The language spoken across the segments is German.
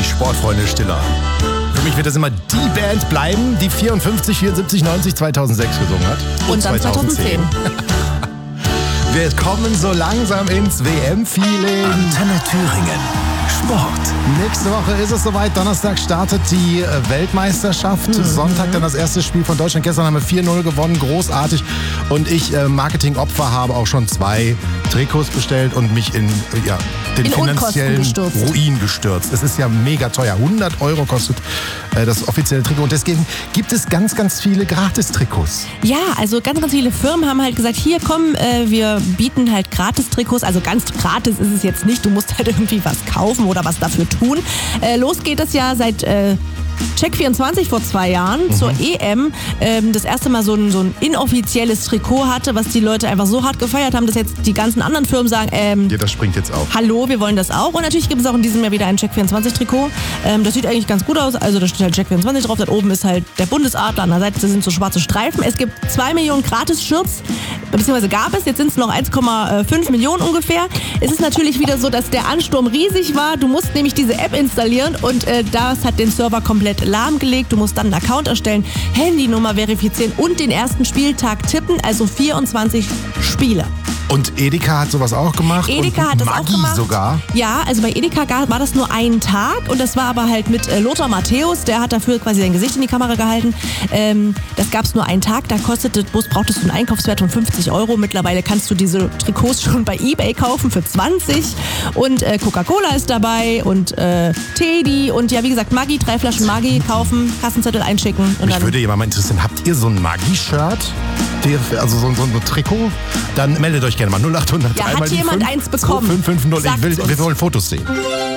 Sportfreunde Stiller. Für mich wird das immer die Band bleiben, die 54, 74, 90, 2006 gesungen hat. Und dann 2010. Wir kommen so langsam ins WM-Feeling. Antenne Thüringen. Sport. Nächste Woche ist es soweit. Donnerstag startet die Weltmeisterschaft. Sonntag dann das erste Spiel von Deutschland. Gestern haben wir 4-0 gewonnen. Großartig. Und ich, Marketingopfer, habe auch schon 2 Trikots bestellt und mich in den finanziellen Ruin gestürzt. Es ist ja mega teuer. 100 € kostet das offizielle Trikot. Und deswegen gibt es ganz, ganz viele Gratis-Trikots. Ja, also ganz, ganz viele Firmen haben halt gesagt, hier komm, wir bieten halt Gratis-Trikots. Also ganz gratis ist es jetzt nicht. Du musst halt irgendwie was kaufen oder was dafür tun. Los geht es ja seit Check24 vor 2 Jahren zur EM das erste Mal so ein inoffizielles Trikot hatte, was die Leute einfach so hart gefeiert haben, dass jetzt die ganzen anderen Firmen sagen, ja, das springt jetzt auf. Hallo, wir wollen das auch. Und natürlich gibt es auch in diesem Jahr wieder ein Check24-Trikot. Das sieht eigentlich ganz gut aus. Also da steht halt Check24 drauf. Da oben ist halt der Bundesadler. An der Seite sind so schwarze Streifen. Es gibt 2 Millionen Gratis-Shirts. Beziehungsweise gab es. Jetzt sind es noch 1,5 Millionen ungefähr. Es ist natürlich wieder so, dass der Ansturm riesig war. Du musst nämlich diese App installieren und das hat den Server komplett lahmgelegt. Du musst dann einen Account erstellen, Handynummer verifizieren und den ersten Spieltag tippen. Also 24 Spiele. Und Edeka hat sowas auch gemacht? Edeka und hat das Maggi auch gemacht. Sogar? Ja, also bei Edeka war das nur einen Tag und das war aber halt mit Lothar Matthäus, der hat dafür quasi sein Gesicht in die Kamera gehalten. Das gab es nur einen Tag, da brauchtest du einen Einkaufswert von 50 €. Mittlerweile kannst du diese Trikots schon bei eBay kaufen für 20 und Coca-Cola ist dabei und Teddy und ja, wie gesagt, Maggi, 3 Flaschen Maggi kaufen, Kassenzettel einschicken. Und Mich würde ja mal interessieren, habt ihr so ein Maggi-Shirt? Also so ein Trikot? Dann meldet euch gerne mal 0800. Ja, hat jemand eins bekommen? 2550. Wir wollen Fotos sehen.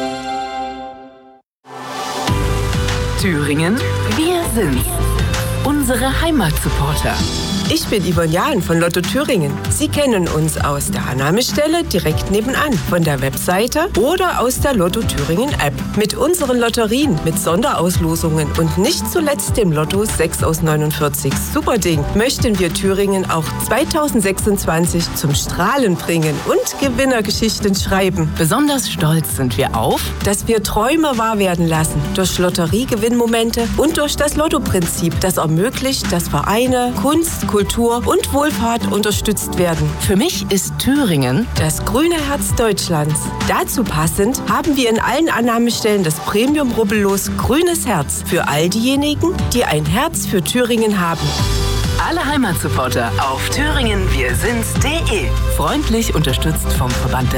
Thüringen, wir sind's. Unsere Heimatsupporter. Ich bin Yvonne Jahn von Lotto Thüringen. Sie kennen uns aus der Annahmestelle direkt nebenan, von der Webseite oder aus der Lotto Thüringen App. Mit unseren Lotterien, mit Sonderauslosungen und nicht zuletzt dem Lotto 6 aus 49 Superding möchten wir Thüringen auch 2026 zum Strahlen bringen und Gewinnergeschichten schreiben. Besonders stolz sind wir auf, dass wir Träume wahr werden lassen durch Lotteriegewinnmomente und durch das Lotto-Prinzip, das ermöglicht, dass Vereine, Kunst, Kultur und Wohlfahrt unterstützt werden. Für mich ist Thüringen das grüne Herz Deutschlands. Dazu passend haben wir in allen Annahmestellen das Premium-Rubbellos Grünes Herz für all diejenigen, die ein Herz für Thüringen haben. alle Heimatsupporter auf thüringenwirsind's.de. Freundlich unterstützt vom Verband